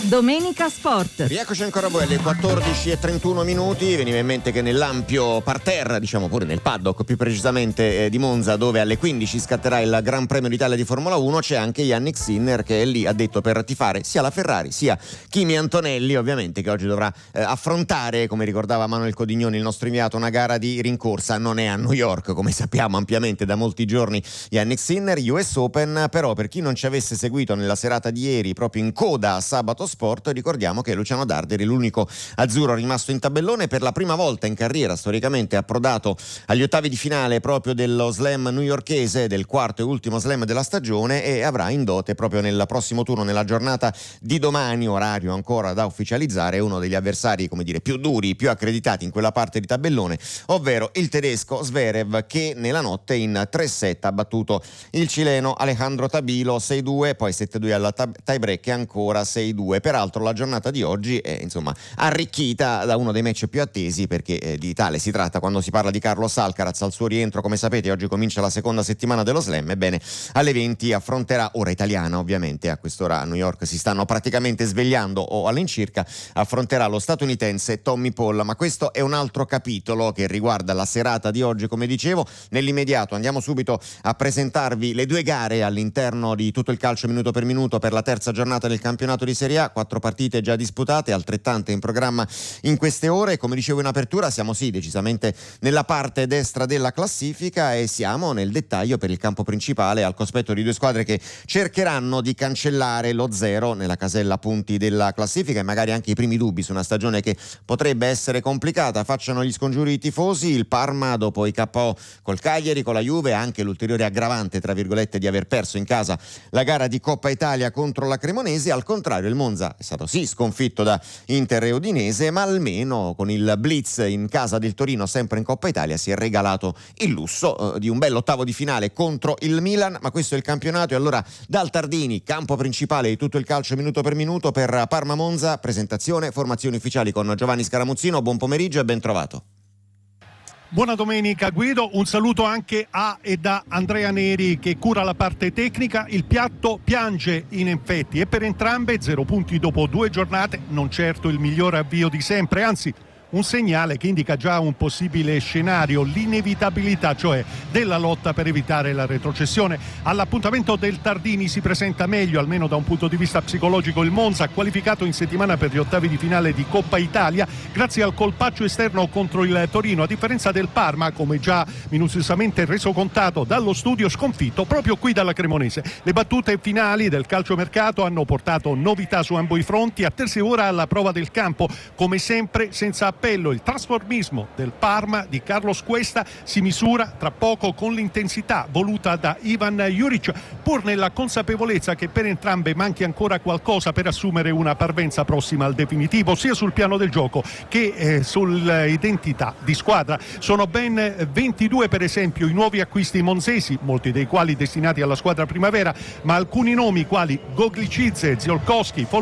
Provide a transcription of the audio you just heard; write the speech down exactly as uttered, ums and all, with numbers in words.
Domenica Sport. Rieccoci ancora a voi alle quattordici e trentuno minuti. Veniva in mente che nell'ampio parterre, diciamo pure nel paddock più precisamente eh, di Monza, dove alle quindici scatterà il Gran Premio d'Italia di Formula uno, c'è anche Yannick Sinner che è lì, ha detto, per tifare sia la Ferrari sia Kimi Antonelli, ovviamente, che oggi dovrà eh, affrontare, come ricordava Manuel Codignoni, il nostro inviato, una gara di rincorsa. Non è a New York, come sappiamo ampiamente da molti giorni, Yannick Sinner, U S Open. Però per chi non ci avesse seguito nella serata di ieri, proprio in coda a Sabato Sport, ricordiamo che Luciano Darderi, l'unico azzurro rimasto in tabellone, per la prima volta in carriera storicamente approdato agli ottavi di finale proprio dello slam newyorkese, del quarto e ultimo slam della stagione, e avrà in dote proprio nel prossimo turno, nella giornata di domani, orario ancora da ufficializzare, uno degli avversari, come dire, più duri, più accreditati in quella parte di tabellone, ovvero il tedesco Zverev, che nella notte in tre set ha battuto il cileno Alejandro Tabilo sei due, poi sette due alla tie break e ancora sei due. Peraltro la giornata di oggi è insomma arricchita da uno dei match più attesi, perché eh, di tale si tratta quando si parla di Carlos Alcaraz al suo rientro. Come sapete, oggi comincia la seconda settimana dello slam. Ebbene, alle venti affronterà, ora italiana ovviamente, a quest'ora a New York si stanno praticamente svegliando o all'incirca, affronterà lo statunitense Tommy Paul. Ma questo è un altro capitolo che riguarda la serata di oggi, come dicevo. Nell'immediato andiamo subito a presentarvi le due gare all'interno di Tutto il calcio minuto per minuto per la terza giornata del campionato di Serie A. Quattro partite già disputate, altrettante in programma in queste ore. Come dicevo in apertura, siamo sì decisamente nella parte destra della classifica e siamo nel dettaglio per il campo principale, al cospetto di due squadre che cercheranno di cancellare lo zero nella casella punti della classifica e magari anche i primi dubbi su una stagione che potrebbe essere complicata. Facciano gli scongiuri i tifosi. Il Parma, dopo i K O col Cagliari, con la Juve, anche l'ulteriore aggravante tra virgolette di aver perso in casa la gara di Coppa Italia contro la Cremonese. Al contrario, il Monza è stato sì sconfitto da Inter e Udinese, ma almeno con il blitz in casa del Torino, sempre in Coppa Italia, si è regalato il lusso eh, di un bell'ottavo di finale contro il Milan. Ma questo è il campionato, e allora dal Tardini, campo principale di Tutto il calcio minuto per minuto per Parma Monza, presentazione, formazioni ufficiali con Giovanni Scaramuzzino. Buon pomeriggio e ben trovato. Buona domenica Guido, un saluto anche a e da Andrea Neri che cura la parte tecnica. Il piatto piange in effetti e per entrambe zero punti dopo due giornate, non certo il migliore avvio di sempre, anzi un segnale che indica già un possibile scenario, l'inevitabilità cioè della lotta per evitare la retrocessione. All'appuntamento del Tardini si presenta meglio, almeno da un punto di vista psicologico, il Monza, qualificato in settimana per gli ottavi di finale di Coppa Italia grazie al colpaccio esterno contro il Torino, a differenza del Parma, come già minuziosamente reso contato dallo studio, sconfitto proprio qui dalla Cremonese. Le battute finali del calciomercato hanno portato novità su ambo i fronti, attersi ora alla prova del campo, come sempre senza appello. Il trasformismo del Parma di Carlos Cuesta si misura tra poco con l'intensità voluta da Ivan Juric, pur nella consapevolezza che per entrambe manchi ancora qualcosa per assumere una parvenza prossima al definitivo, sia sul piano del gioco che eh, sull'identità di squadra. Sono ben ventidue per esempio i nuovi acquisti monzesi, molti dei quali destinati alla squadra primavera, ma alcuni nomi quali Goglicizze, Ziolkowski,